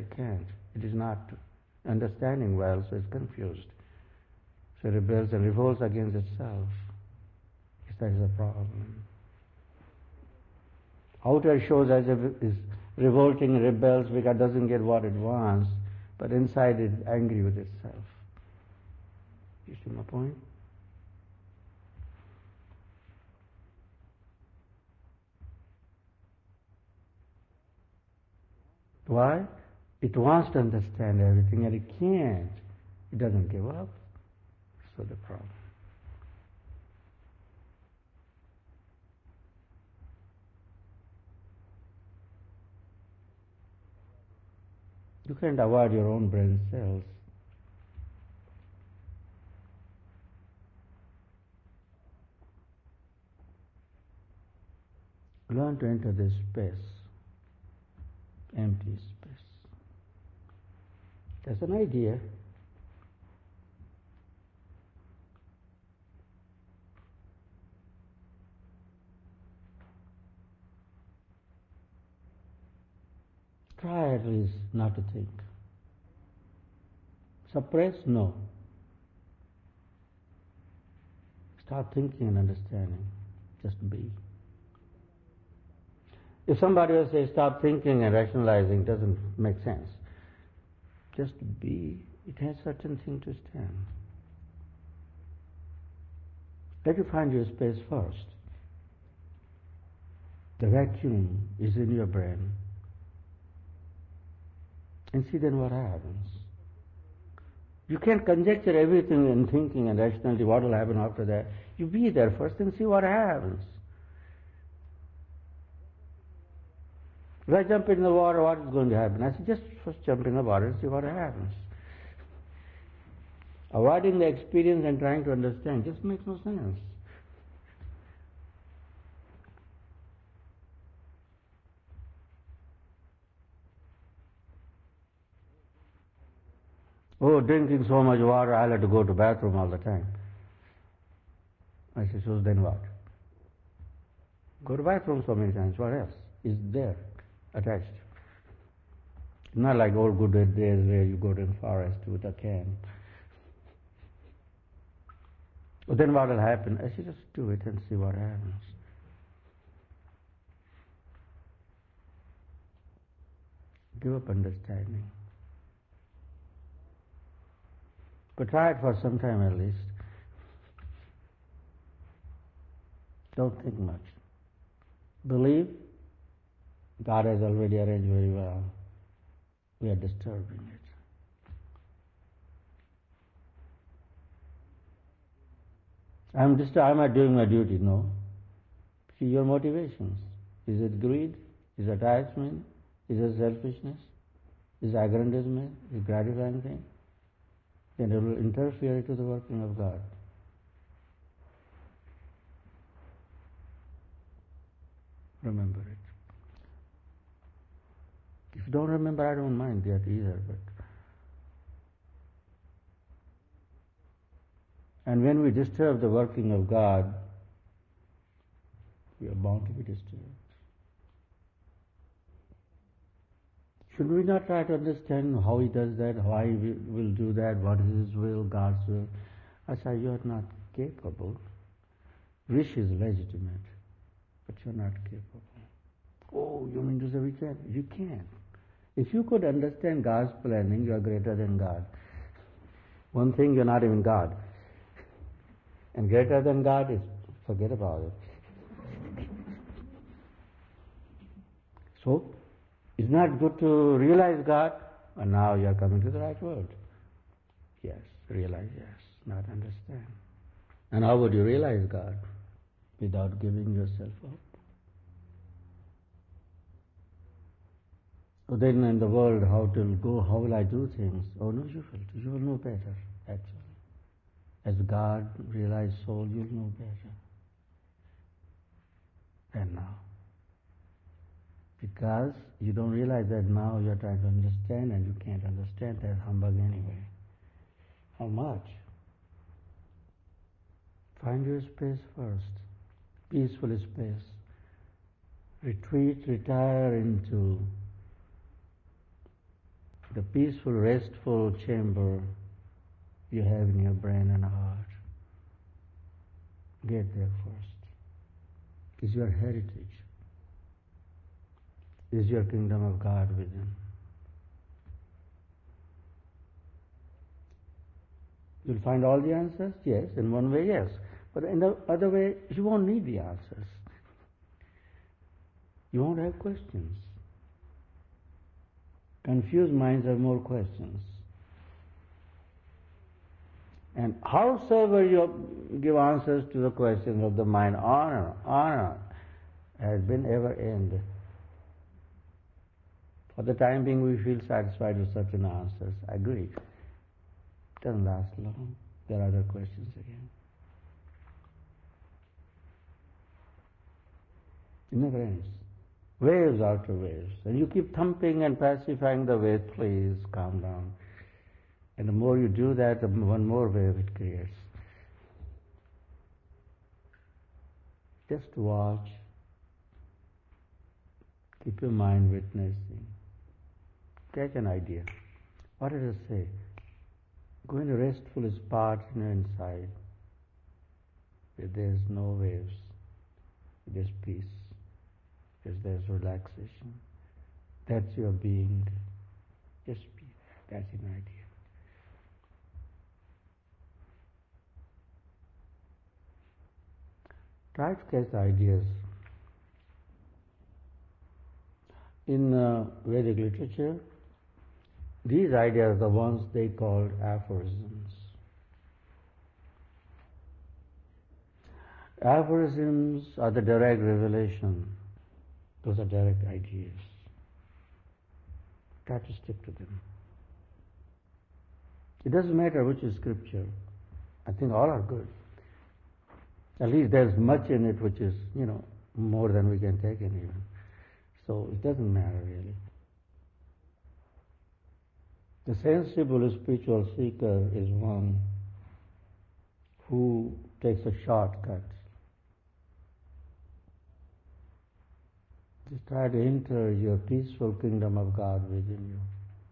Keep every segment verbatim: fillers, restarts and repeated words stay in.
it can't. It is not understanding well, so it's confused. So it rebels and revolts against itself. That is a problem. Outer shows as if it is revolting, rebels because it doesn't get what it wants, but inside it is angry with itself. You see my point? Why? It wants to understand everything and it can't. It doesn't give up. So the problem. You can't avoid your own brain cells. Learn to enter this space, empty space. That's an idea. Try at least not to think. Suppress? No. Start thinking and understanding. Just be. If somebody will say stop thinking and rationalizing, it doesn't make sense. Just be. It has certain thing to stand. Let you find your space first. The vacuum is in your brain. And see then what happens. You can't conjecture everything in thinking and rationality, what will happen after that. You be there first and see what happens. If I jump in the water, what is going to happen? I say, just first jump in the water and see what happens. Avoiding the experience and trying to understand just makes no sense. Oh, drinking so much water, I'll have to go to the bathroom all the time. I say, so then what? Go to the bathroom so many times, what else is there attached? Not like old good days where you go to the forest with a can. Well, then what will happen? I say, just do it and see what happens. Give up understanding. But try it for some time at least. Don't think much. Believe God has already arranged very well. We are disturbing it. I'm just, am I doing my duty? No. See your motivations. Is it greed? Is it attachment? Is it selfishness? Is it aggrandizement? Is it gratifying thing? Then it will interfere to the working of God. Remember it. If you don't remember, I don't mind that either. But and when we disturb the working of God, we are bound to be disturbed. Should we not try to understand how He does that, why He will do that, what is His will, God's will? I say, you are not capable. Wish is legitimate, but you are not capable. Oh, you mean to say we can't? You can't. If you could understand God's planning, you are greater than God. One thing, you are not even God. And greater than God is, forget about it. So, it's not good to realize God, and now you are coming to the right word. Yes, realize, yes, not understand. And how would you realize God? Without giving yourself up. So then in the world, how to go, how will I do things? Oh no, you will, you will know better, actually. As God, realized soul, you'll know better. And now. Because you don't realize that now you're trying to understand and you can't understand that humbug anyway. How much? Find your space first. Peaceful space. Retreat, retire into the peaceful, restful chamber you have in your brain and heart. Get there first. Is your heritage. Is your kingdom of God within. You'll find all the answers? Yes. In one way, yes. But in the other way, you won't need the answers. You won't have questions. Confused minds have more questions. And howsoever you give answers to the questions of the mind, honor, honor, has been ever end. For the time being, we feel satisfied with certain answers. I agree. It doesn't last long. There are other questions again. It never ends. Waves after waves. And you keep thumping and pacifying the wave, please calm down. And the more you do that, the one more wave it creates. Just watch. Keep your mind witnessing. Catch an idea. What does it say? Go in a restful spot in your inside, where there's no waves, there's peace, where there's relaxation. That's your being. Just be. That's an idea. Try to catch ideas. In uh, Vedic literature, these ideas are the ones they called aphorisms. Aphorisms are the direct revelation. Those are direct ideas. Try to stick to them. It doesn't matter which is scripture. I think all are good. At least there's much in it which is, you know, more than we can take in even. So it doesn't matter really. The sensible spiritual seeker is one who takes a shortcut. Just try to enter your peaceful kingdom of God within you.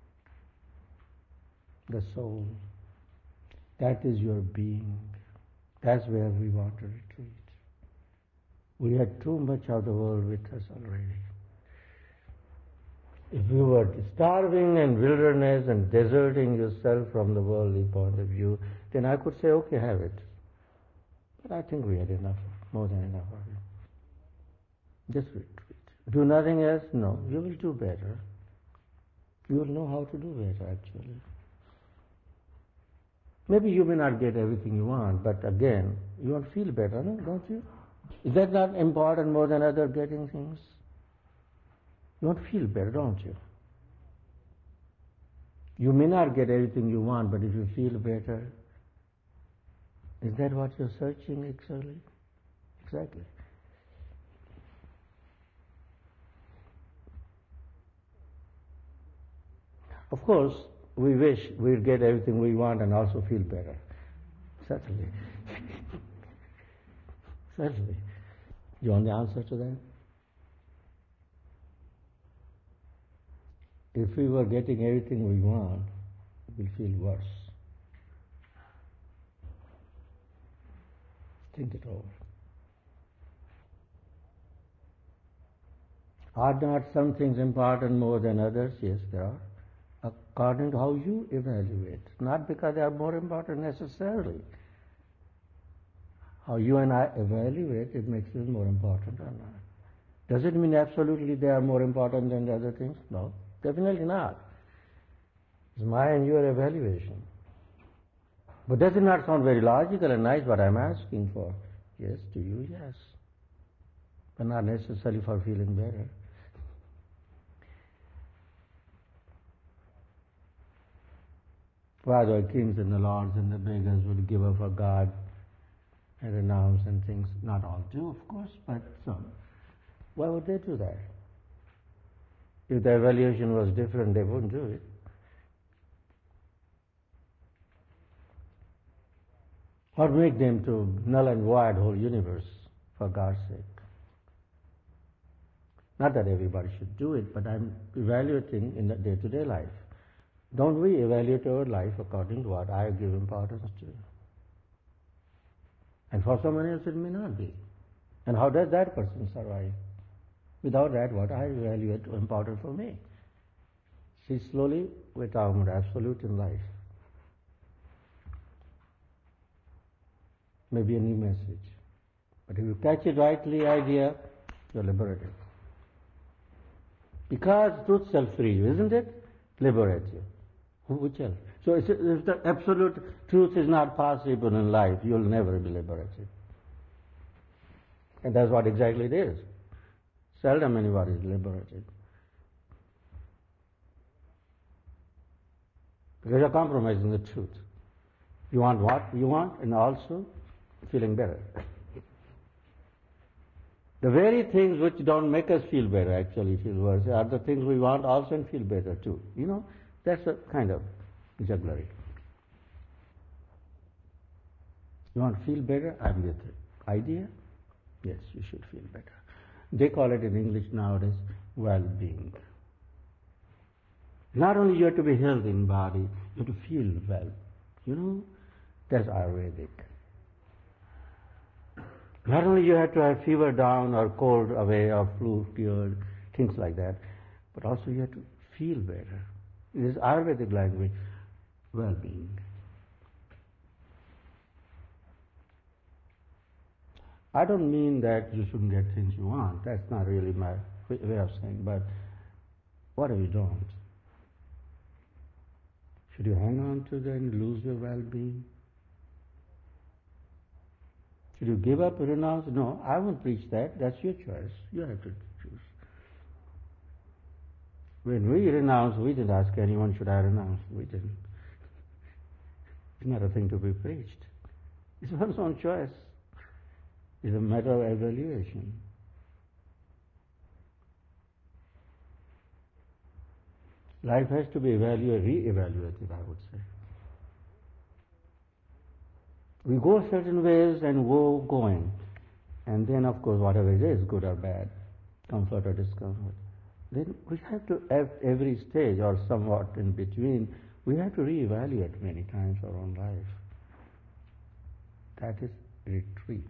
The soul. That is your being. That's where we want to retreat. We had too much of the world with us already. If you were starving in wilderness and deserting yourself from the worldly point of view, then I could say, okay, have it. But I think we had enough, more than enough of it. Just retreat. Do nothing else? No. You will do better. You will know how to do better, actually. Maybe you may not get everything you want, but again, you will feel better, no? Don't you? Is that not important more than other getting things? You want to feel better, don't you? You may not get everything you want, but if you feel better, is that what you're searching exactly? Exactly. Of course, we wish we'd get everything we want and also feel better. Certainly. Certainly. You want the answer to that? If we were getting everything we want, we'll feel worse. Think it over. Are not some things important more than others? Yes, there are. According to how you evaluate. Not because they are more important necessarily. How you and I evaluate, it makes them more important or not. Does it mean absolutely they are more important than the other things? No, definitely not. It's my and your evaluation. But does it not sound very logical and nice what I'm asking for? Yes, to you, yes. But not necessarily for feeling better. Why the kings and the lords and the beggars would give up for God and renounce and things? Not all do, of course, but some. Why would they do that? If the evaluation was different, they wouldn't do it. What make them to null and void whole universe, for God's sake? Not that everybody should do it, but I'm evaluating in the day-to-day life. Don't we evaluate our life according to what I give importance to? And for someone else it may not be. And how does that person survive? Without that, what I evaluate important for me. See, slowly we're talking about absolute in life. Maybe a new message. But if you catch it rightly, idea, you're liberated. Because truth shall free you, isn't it? Liberates you. Which else? So if the absolute truth is not possible in life, you'll never be liberated. And that's what exactly it is. Seldom anybody is liberated. Because you're compromising the truth. You want what you want and also feeling better. The very things which don't make us feel better actually feel worse are the things we want also and feel better too. You know, that's a kind of jugglery. You want to feel better? I'm with it. Idea? Yes, you should feel better. They call it in English nowadays well-being. Not only you have to be healthy in body, you have to feel well. You know, that's Ayurvedic. Not only you have to have fever down or cold away or flu cured, things like that, but also you have to feel better. It is Ayurvedic language, well-being. I don't mean that you shouldn't get things you want. That's not really my way of saying. But what if you don't? Should you hang on to them and lose your well-being? Should you give up, renounce? No, I won't preach that. That's your choice. You have to choose. When we renounce, we didn't ask anyone, should I renounce? We didn't. It's not a thing to be preached. It's one's own choice. It's a matter of evaluation. Life has to be evaluated, re-evaluated, I would say. We go certain ways and go going. And then, of course, whatever it is, good or bad, comfort or discomfort, then we have to, at every stage or somewhat in between, we have to re-evaluate many times our own life. That is retreat.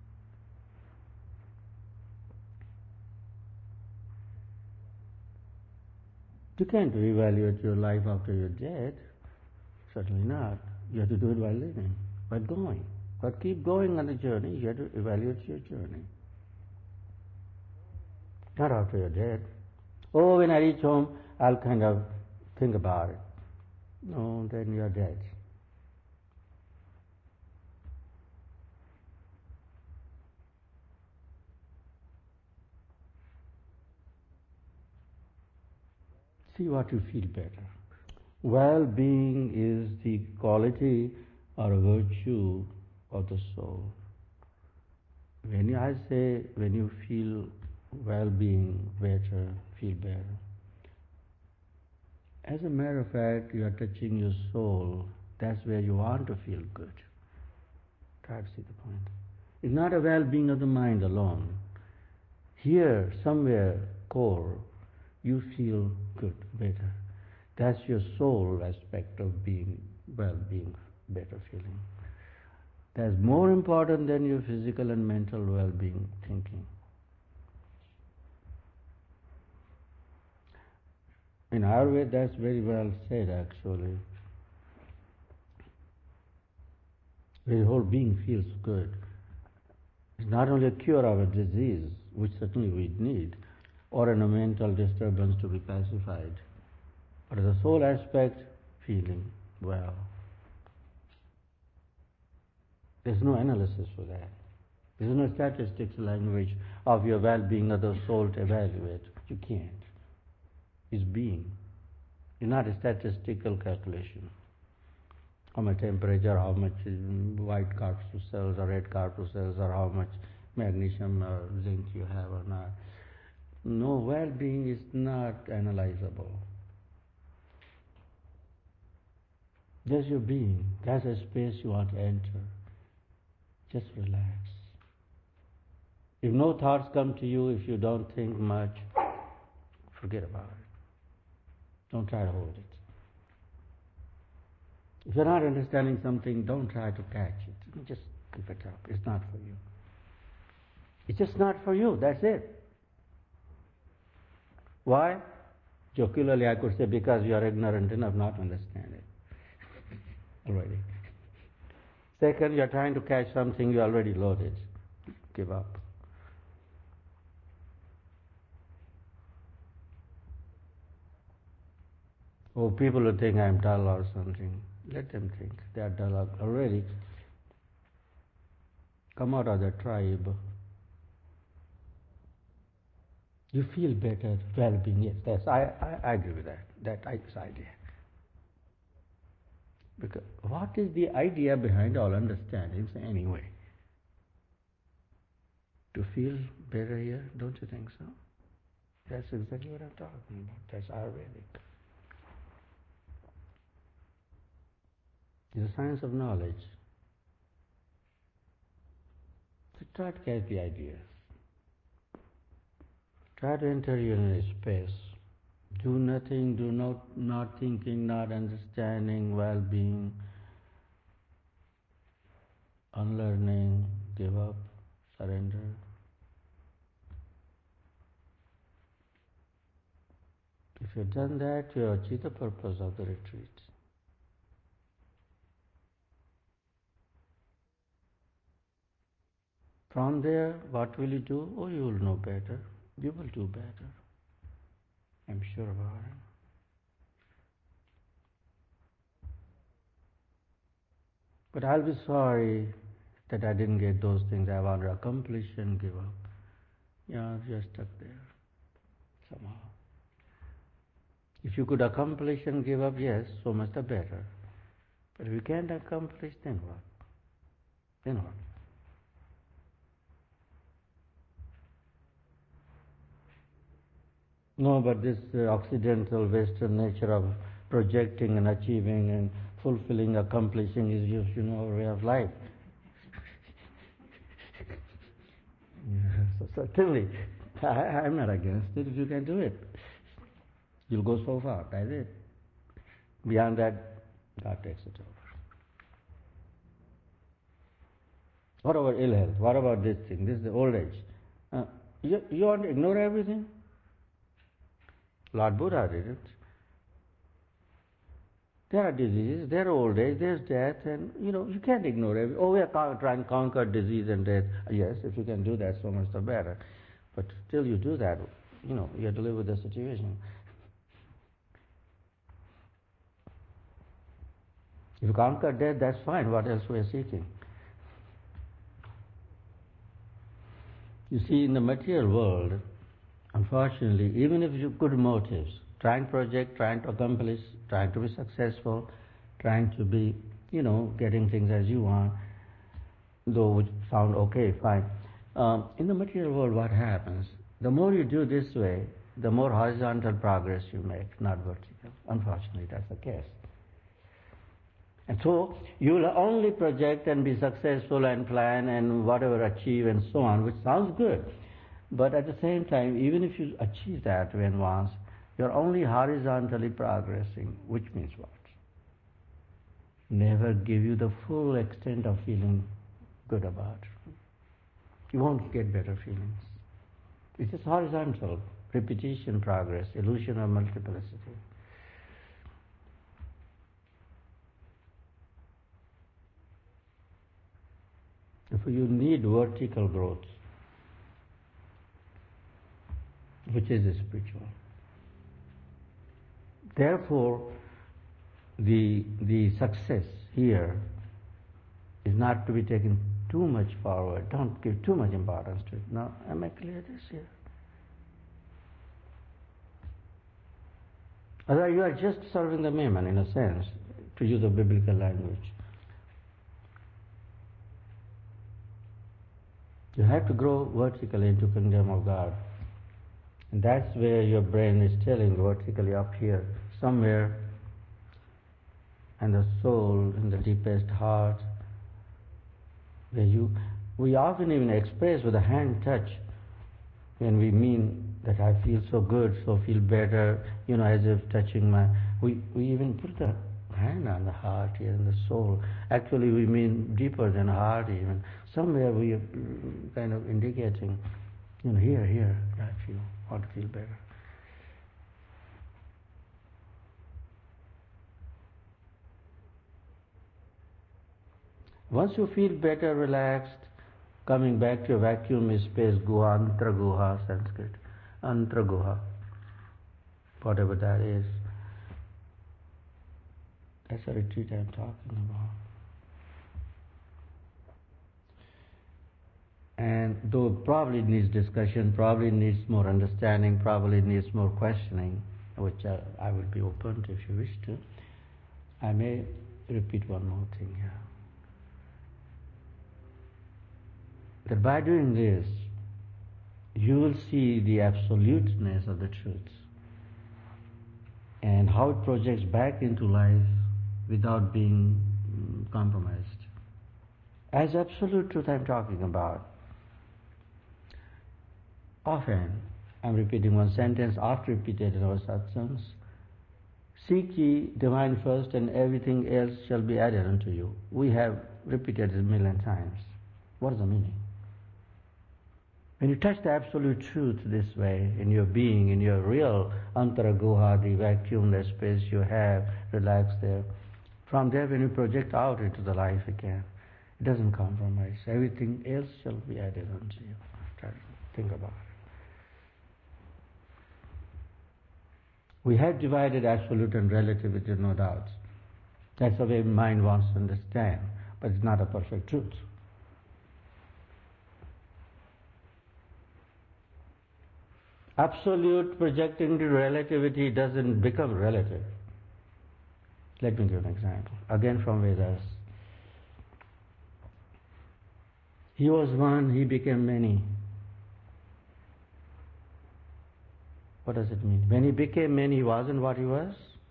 You can't reevaluate your life after you're dead. Certainly not. You have to do it while living, while going. But keep going on the journey. You have to evaluate your journey. Not after you're dead. Oh, when I reach home, I'll kind of think about it. No, then you're dead. See what you feel better. Well-being is the quality or virtue of the soul. When I say when you feel well-being better, feel better, as a matter of fact, you are touching your soul. That's where you want to feel good. Try to see the point. It's not a well-being of the mind alone. Here, somewhere, core, you feel good, better. That's your soul aspect of being well-being, better feeling. That's more important than your physical and mental well-being thinking. In Ayurveda, that's very well said, actually. When your whole being feels good, it's not only a cure of a disease, which certainly we need, or in a mental disturbance to be pacified, but as a soul aspect, feeling well. There's no analysis for that. There's no statistics language of your well-being of the soul to evaluate. You can't. It's being. It's not a statistical calculation. How much temperature, how much white corpuscle cells or red corpuscle cells, or how much magnesium or zinc you have or not. No, well-being is not analyzable. There's your being. That's a space you want to enter. Just relax. If no thoughts come to you, if you don't think much, forget about it. Don't try to hold it. If you're not understanding something, don't try to catch it. Just keep it up. It's not for you. It's just not for you. That's it. Why? Jocularly, I could say because you are ignorant enough not to understand it already. Second, you are trying to catch something you already loaded. Give up. Oh, people will think I'm dull or something. Let them think. They are dull already. Come out of the tribe. You feel better, well-being. Yes, yes, I, I, I agree with that. That is idea. Because what is the idea behind all understandings anyway? To feel better here, don't you think so? That's exactly what I'm talking about. That's Ayurvedic. It's a science of knowledge. So try to catch the idea. Try to enter in a space. Do nothing, do not, not thinking, not understanding, well-being, unlearning, give up, surrender. If you've done that, you have achieved the purpose of the retreat. From there, what will you do? Oh, you will know better. You will do better. I'm sure about it. But I'll be sorry that I didn't get those things I wanted to accomplish and give up. Yeah, you're stuck there somehow. If you could accomplish and give up, yes, so much the better. But if you can't accomplish, then what? Then what? No, but this uh, Occidental, Western nature of projecting and achieving and fulfilling, accomplishing is just, you know, our way of life. Yeah, so certainly, I, I'm not against it if you can do it. You'll go so far, that's it. Beyond that, God takes it over. What about ill health? What about this thing? This is the old age. Uh, you, you want to ignore everything? Lord Buddha didn't. There are diseases, there are old age, there's death, and you know, you can't ignore everything. Oh, we are trying to conquer disease and death. Yes, if you can do that, so much the better. But till you do that, you know, you have to live with the situation. If you conquer death, that's fine. What else we are seeking? You see, in the material world, unfortunately, even if you have good motives, trying to project, trying to accomplish, trying to be successful, trying to be, you know, getting things as you want, though which sound okay, fine. Um, in the material world, what happens? The more you do this way, the more horizontal progress you make, not vertical. Unfortunately, that's the case. And so you will only project and be successful and plan and whatever achieve and so on, which sounds good. But at the same time, even if you achieve that when once, you're only horizontally progressing, which means what? Never give you the full extent of feeling good about it. You won't get better feelings. It's just horizontal, repetition, progress, illusion of multiplicity. If you need vertical growth, which is spiritual. Therefore, the the success here is not to be taken too much forward. Don't give too much importance to it. Now, am I clear this here? Otherwise, you are just serving the mammon in a sense, to use a biblical language. You have to grow vertically into kingdom of God. And that's where your brain is telling vertically up here, somewhere, and the soul in the deepest heart, where you, we often even express with a hand touch when we mean that I feel so good, so feel better, you know, as if touching my, we, we even put the hand on the heart here in the soul. Actually, we mean deeper than heart even. Somewhere we are kind of indicating, you know, here, here, I feel, want to feel better. Once you feel better, relaxed, coming back to your vacuum space, guha, antra guha, Sanskrit, antra guha, whatever that is. That's a retreat I'm talking about. And though it probably needs discussion, probably needs more understanding, probably needs more questioning, which uh, I will be open to if you wish to, I may repeat one more thing here. That by doing this, you will see the absoluteness of the truth and how it projects back into life without being compromised. As absolute truth I'm talking about. Often, I'm repeating one sentence oft repeated in our satsangs. Seek ye divine first and everything else shall be added unto you. We have repeated it a million times. What is the meaning? When you touch the absolute truth this way, in your being, in your real antara guha, the vacuum, the space you have, relax there, from there when you project out into the life again, it doesn't compromise. Everything else shall be added unto you. Try to think about it. We have divided absolute and relativity, no doubt. That's the way mind wants to understand, but it's not a perfect truth. Absolute projecting to relativity doesn't become relative. Let me give an example, again from Vedas. He was one, he became many. What does it mean? When he became many, he wasn't what he was?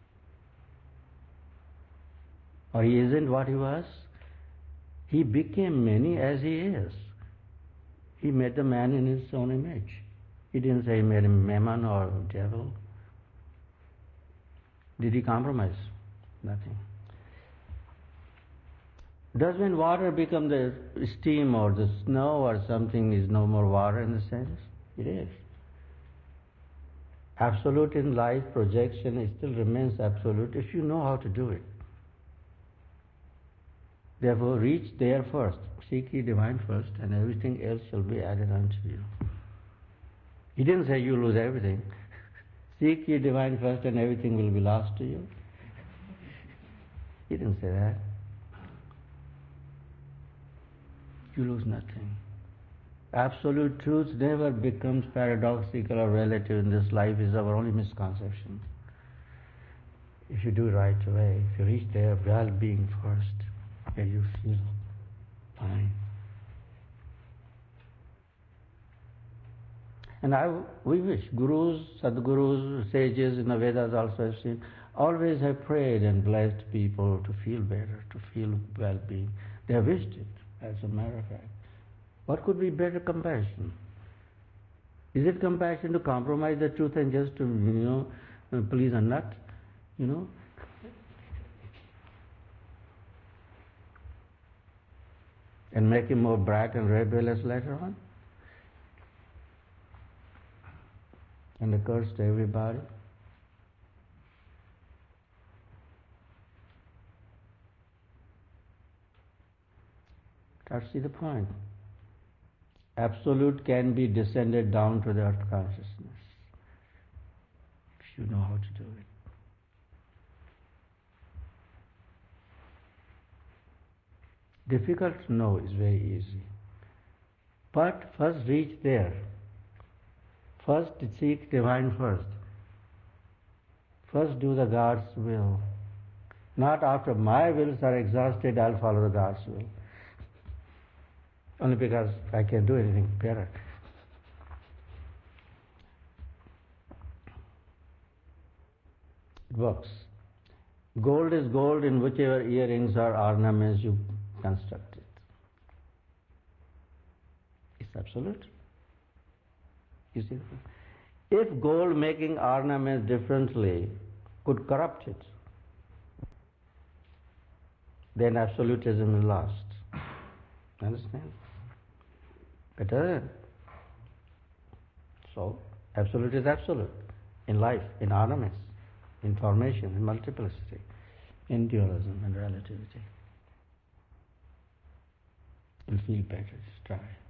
Or he isn't what he was? He became many as he is. He made the man in his own image. He didn't say he made him Mammon or devil. Did he compromise? Nothing. Does when water become the steam or the snow or something is no more water in the sense? It is. Absolute in life projection, it still remains absolute if you know how to do it. Therefore, reach there first. Seek ye divine first, and everything else shall be added unto you. He didn't say you lose everything. Seek ye divine first, and everything will be lost to you. He didn't say that. You lose nothing. Absolute truth never becomes paradoxical or relative in this life is our only misconception. If you do it right away, if you reach there, well-being first, where you feel fine. And I, we wish, gurus, sadgurus, sages in the Vedas also have seen, always have prayed and blessed people to feel better, to feel well-being. They have wished it, as a matter of fact. What could be better compassion? Is it compassion to compromise the truth and just to, you know, please a nut, you know? And make him more bright and rebellious later on? And a curse to everybody? That's the point. Absolute can be descended down to the earth consciousness if you know how to do it. Difficult to know is very easy. But first reach there. First seek divine first. First do the God's will. Not after my wills are exhausted, I'll follow the God's will. Only because I can't do anything better. It works. Gold is gold in whichever earrings or ornaments you construct it. It's absolute. You see? If gold making ornaments differently could corrupt it, then absolutism is lost. Understand? Better. So, absolute is absolute in life, in ornaments, in formation, in multiplicity, in dualism and relativity. You'll feel better. Just try.